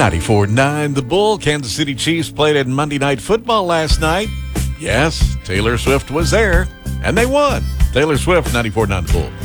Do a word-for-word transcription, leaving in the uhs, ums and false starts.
ninety-four nine The Bull. Kansas City Chiefs played in Monday Night Football last night. Yes, Taylor Swift was there, and they won. Taylor Swift, ninety-four nine The Bull.